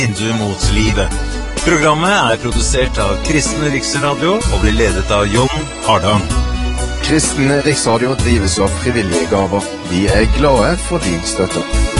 Vindu mot livet. Programmet produsert av Kristen Riksradio og blir ledet av Jon Hardang. Kristen Riksradio drives av frivillige gaver. Vi glade for din støtte.